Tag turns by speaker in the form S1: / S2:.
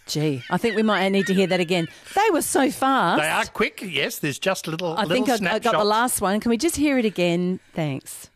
S1: Gee, I think we might need to hear that again. They were so fast.
S2: They are quick, yes. There's just little
S1: I think I got the last one. Can we just hear it again? Thanks.